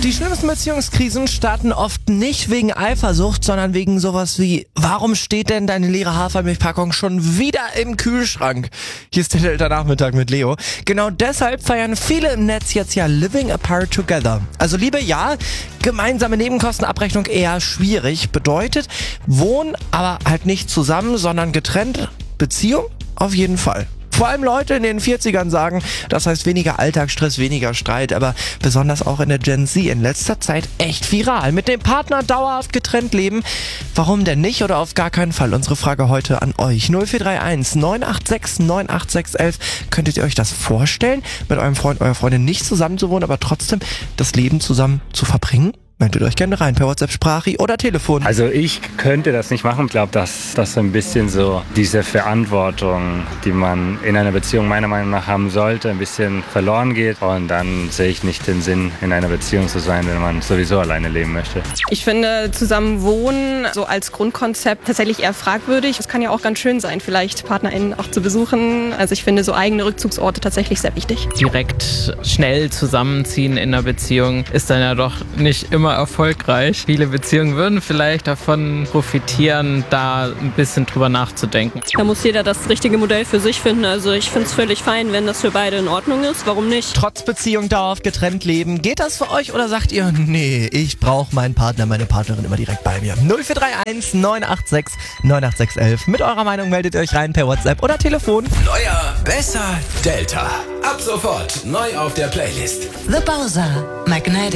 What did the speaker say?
Die schlimmsten Beziehungskrisen starten oft nicht wegen Eifersucht, sondern wegen sowas wie: Warum steht denn deine leere Hafermilchpackung schon wieder im Kühlschrank? Hier ist der Delta-Nachmittag mit Leo. Genau deshalb feiern viele im Netz jetzt ja Living Apart Together. Also Liebe ja, gemeinsame Nebenkostenabrechnung eher schwierig. Bedeutet, wohnen aber halt nicht zusammen, sondern getrennt. Beziehung auf jeden Fall. Vor allem Leute in den 40ern sagen, das heißt weniger Alltagsstress, weniger Streit, aber besonders auch in der Gen Z in letzter Zeit echt viral. Mit dem Partner dauerhaft getrennt leben. Warum denn nicht oder auf gar keinen Fall? Unsere Frage heute an euch. 0431 986 98611. Könntet ihr euch das vorstellen, mit eurem Freund, eurer Freundin nicht zusammen zu wohnen, aber trotzdem das Leben zusammen zu verbringen? Meldet euch gerne rein per WhatsApp, Sprache oder Telefon. Also ich könnte das nicht machen. Ich glaube, dass das so ein bisschen so diese Verantwortung, die man in einer Beziehung meiner Meinung nach haben sollte, ein bisschen verloren geht. Und dann sehe ich nicht den Sinn, in einer Beziehung zu sein, wenn man sowieso alleine leben möchte. Ich finde zusammen wohnen so als Grundkonzept tatsächlich eher fragwürdig. Es kann ja auch ganz schön sein, vielleicht PartnerInnen auch zu besuchen. Also ich finde so eigene Rückzugsorte tatsächlich sehr wichtig. Direkt schnell zusammenziehen in einer Beziehung ist dann ja doch nicht immer erfolgreich. Viele Beziehungen würden vielleicht davon profitieren, da ein bisschen drüber nachzudenken. Da muss jeder das richtige Modell für sich finden. Also ich finde es völlig fein, wenn das für beide in Ordnung ist. Warum nicht? Trotz Beziehung dauerhaft getrennt leben. Geht das für euch oder sagt ihr, nee, ich brauche meinen Partner, meine Partnerin immer direkt bei mir? 0431 986 98611. Mit eurer Meinung meldet ihr euch rein per WhatsApp oder Telefon. Neuer, besser, Delta. Ab sofort neu auf der Playlist. The Bowser Magnetic.